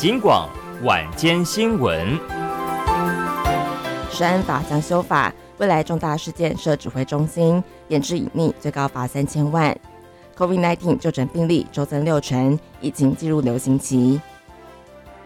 警广晚间新闻。 食安法将修法，未来重大事件设指挥中心，严治隐匿，最高罚3000万。COVID-19 就诊病例周增6成，疫情进入流行期。